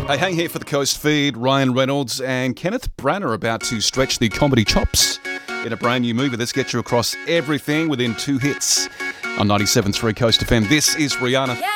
Hey, hang here for the Coast Feed. Ryan Reynolds and Kenneth Branagh are about to stretch the comedy chops in a brand new movie that's get you across everything within 2 hits on 97.3 Coast FM. This is Rihanna.